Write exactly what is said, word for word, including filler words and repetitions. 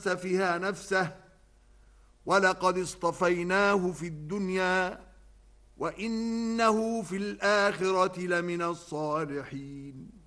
سفه نفسه ولقد اصطفيناه في الدنيا وإنه في الآخرة لمن الصالحين